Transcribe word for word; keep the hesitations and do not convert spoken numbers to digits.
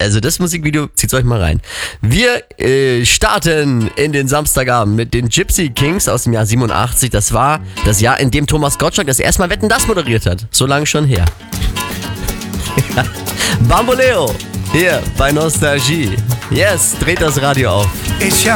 also das Musikvideo, zieht's euch mal rein. Wir äh, starten in den Samstagabend mit den Gypsy Kings aus dem Jahr siebenundachtzig. Das war das Jahr, in dem Thomas Gottschalk das erste Mal Wetten, das moderiert hat. So lange schon her. Bamboleo, hier bei Nostalgie. Yes, dreht das Radio auf. Ich